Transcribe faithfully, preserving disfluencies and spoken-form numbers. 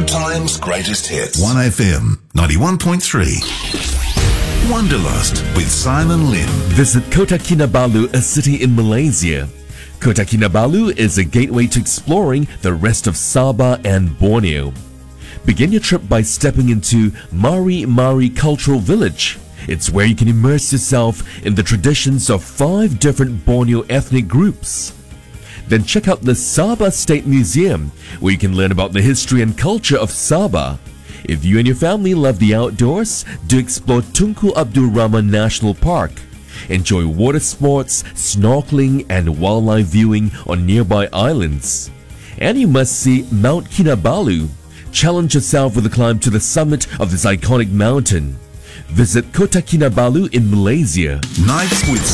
time's greatest hits. one F M ninety-one point three. Wanderlust with Simon Lim. Visit Kota Kinabalu, a city in Malaysia. Kota Kinabalu is a gateway to exploring the rest of Sabah and Borneo. Begin your trip by stepping into Mari Mari Cultural Village. It's where you can immerse yourself in the traditions of five different Borneo ethnic groups. Then check out the Sabah State Museum, where you can learn about the history and culture of Sabah. If you and your family love the outdoors, do explore Tunku Abdul Rahman National Park. Enjoy water sports, snorkeling and wildlife viewing on nearby islands. And you must see Mount Kinabalu. Challenge yourself with a climb to the summit of this iconic mountain. Visit Kota Kinabalu in Malaysia. Nights with